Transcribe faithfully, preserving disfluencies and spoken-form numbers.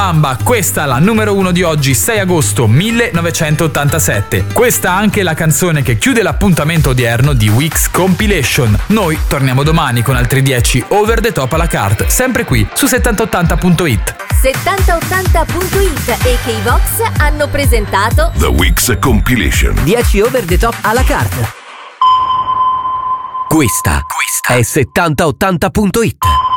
Bamba, questa è la numero uno di oggi, sei agosto millenovecentottantasette. Questa anche è la canzone che chiude l'appuntamento odierno di Weeks Compilation. Noi torniamo domani con altri dieci over the top alla carte, sempre qui su settanta ottanta punto it. settanta ottanta punto it e K-Vox hanno presentato The Weeks Compilation. dieci over the top alla carte. Questa, Questa è settanta ottanta punto it.